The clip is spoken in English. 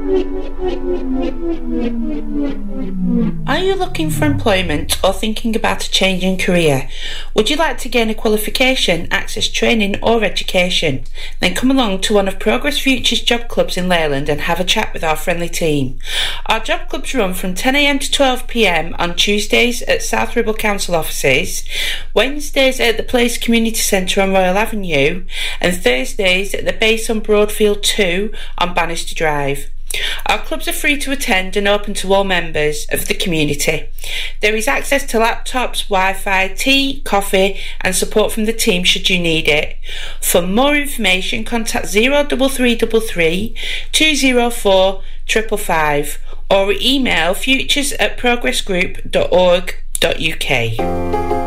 Are you looking for employment or thinking about a change in career? Would you like to gain a qualification, access training or education? Then come along to one of Progress Future's job clubs in Leyland and have a chat with our friendly team. Our job clubs run from 10 a.m. to 12 p.m. on Tuesdays at South Ribble Council offices, Wednesdays at the Place Community Centre on Royal Avenue, and Thursdays at the base on Broadfield 2 on Bannister Drive. Our clubs are free to attend and open to all members of the community. There is access to laptops, Wi-Fi, tea, coffee and support from the team should you need it. For more information, contact 03333 204 555 or email futures@progressgroup.org.uk.